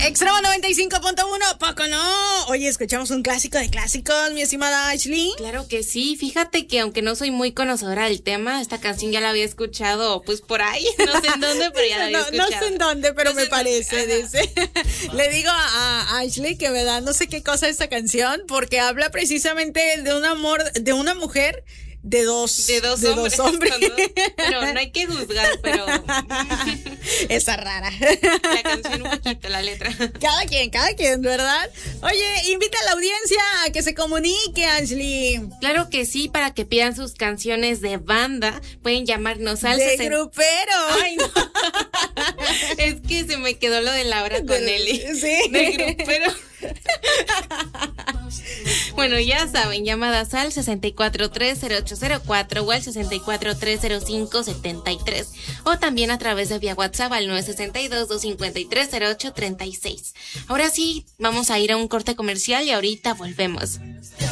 Extremo 95.1, poco no. Oye, escuchamos un clásico de clásicos, mi estimada Ashley. Claro que sí, fíjate que aunque no soy muy conocedora del tema, esta canción ya la había escuchado pues por ahí, no sé en dónde, pero ya la había escuchado. No sé en dónde, pero No me sé parece, dónde. dice. Le digo a Ashley que me da no sé qué cosa esta canción, porque habla precisamente de un amor, de una mujer de dos hombres. Bueno, no hay que juzgar, pero esa rara. la canción un poquito, la letra. Cada quien, ¿verdad? Oye, invita a la audiencia a que se comunique, Ashley. Claro que sí, para que pidan sus canciones de banda, pueden llamarnos al De grupero. Ay, no. Es que se me quedó lo de Laura con Eli. Sí. De grupero. Bueno, ya saben, llamadas al 6430804 o al 6430573 o también a través de vía WhatsApp al 962-253-0836. Ahora sí, vamos a ir a un corte comercial y ahorita volvemos.